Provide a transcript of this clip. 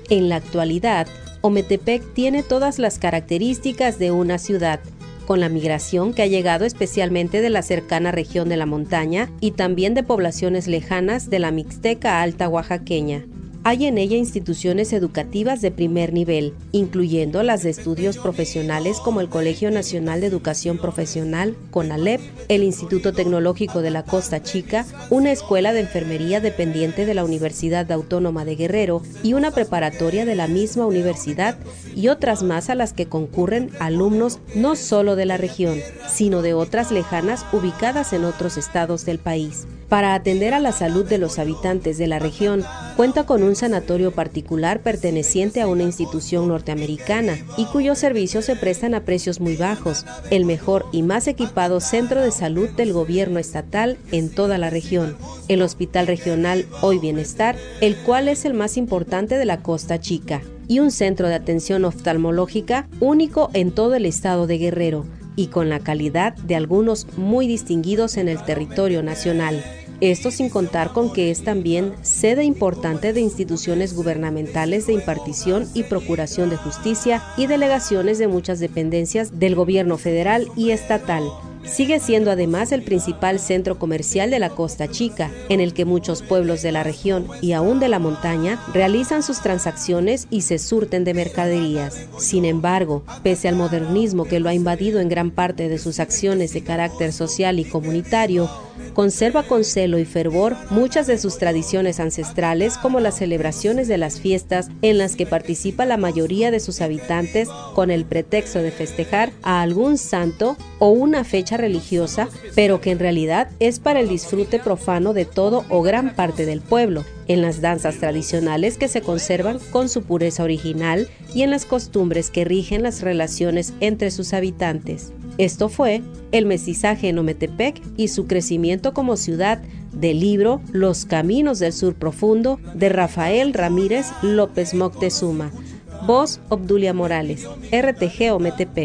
En la actualidad, Ometepec tiene todas las características de una ciudad, con la migración que ha llegado especialmente de la cercana región de la montaña y también de poblaciones lejanas de la Mixteca Alta oaxaqueña. Hay en ella instituciones educativas de primer nivel, incluyendo las de estudios profesionales como el Colegio Nacional de Educación Profesional, CONALEP, el Instituto Tecnológico de la Costa Chica, una escuela de enfermería dependiente de la Universidad Autónoma de Guerrero y una preparatoria de la misma universidad, y otras más a las que concurren alumnos no solo de la región, sino de otras lejanas ubicadas en otros estados del país. Para atender a la salud de los habitantes de la región, cuenta con un sanatorio particular perteneciente a una institución norteamericana y cuyos servicios se prestan a precios muy bajos, el mejor y más equipado centro de salud del gobierno estatal en toda la región, el Hospital Regional Hoy Bienestar, el cual es el más importante de la Costa Chica, y un centro de atención oftalmológica único en todo el estado de Guerrero, y con la calidad de algunos muy distinguidos en el territorio nacional. Esto sin contar con que es también sede importante de instituciones gubernamentales de impartición y procuración de justicia y delegaciones de muchas dependencias del gobierno federal y estatal. Sigue siendo además el principal centro comercial de la Costa Chica, en el que muchos pueblos de la región y aún de la montaña realizan sus transacciones y se surten de mercaderías. Sin embargo, pese al modernismo que lo ha invadido en gran parte de sus acciones de carácter social y comunitario, conserva con celo y fervor muchas de sus tradiciones ancestrales, como las celebraciones de las fiestas en las que participa la mayoría de sus habitantes con el pretexto de festejar a algún santo o una fecha religiosa, pero que en realidad es para el disfrute profano de todo o gran parte del pueblo, en las danzas tradicionales que se conservan con su pureza original y en las costumbres que rigen las relaciones entre sus habitantes. Esto fue el mestizaje en Ometepec y su crecimiento como ciudad, del libro Los Caminos del Sur Profundo, de Rafael Ramírez López Moctezuma. Voz Obdulia Morales, RTG Ometepec.